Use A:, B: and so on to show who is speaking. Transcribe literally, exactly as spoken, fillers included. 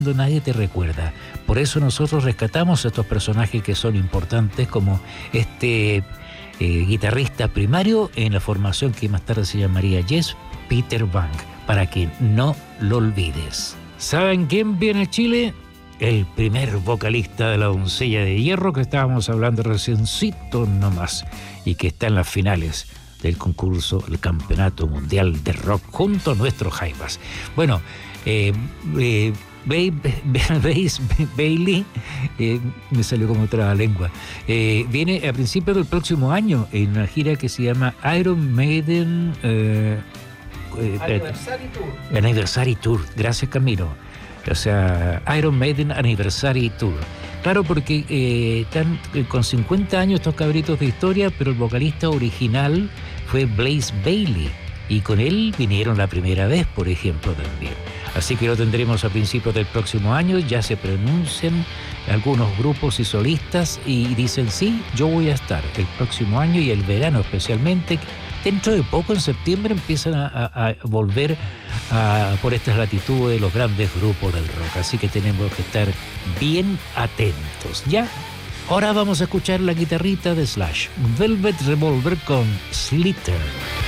A: nadie te recuerda. Por eso nosotros rescatamos a estos personajes que son importantes, como este eh, guitarrista primario en la formación que más tarde se llamaría Yes, Peter Bank, para que no lo olvides. ¿Saben quién viene a Chile? El primer vocalista de la Doncella de Hierro, que estábamos hablando reciencito nomás, y que está en las finales del concurso, el Campeonato Mundial de Rock, junto a nuestros Jaivas. Bueno, eh, eh, Bailey, eh, me salió como otra lengua, eh, viene a principios del próximo año en una gira que se llama Iron Maiden eh, eh,
B: Anniversary Tour.
A: Anniversary Tour, gracias Camilo. O sea, Iron Maiden Anniversary Tour. Claro, porque eh, están eh, con cincuenta años estos cabritos de historia, pero el vocalista original fue Blaze Bailey, y con él vinieron la primera vez, por ejemplo, también. Así que lo tendremos a principios del próximo año. Ya se pronuncian algunos grupos y solistas y dicen sí, yo voy a estar el próximo año y el verano especialmente. Dentro de poco, en septiembre, empiezan a, a, a volver a, por estas latitudes los grandes grupos del rock. Así que tenemos que estar bien atentos. Ya, ahora vamos a escuchar la guitarrita de Slash, Velvet Revolver con Slither.